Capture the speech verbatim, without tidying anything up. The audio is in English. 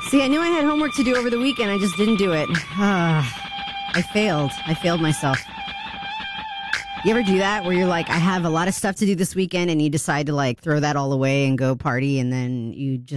See, I knew I had homework to do over the weekend. I just didn't do it. I failed. I failed myself. You ever do that where you're like, I have a lot of stuff to do this weekend and you decide to like throw that all away and go party and then you just